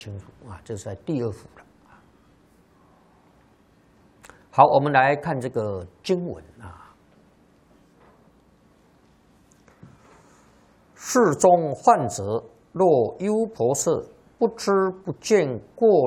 清楚啊，这是在第二幅了。好，我们来看这个经文啊。世中患者，若优婆塞，不知不见过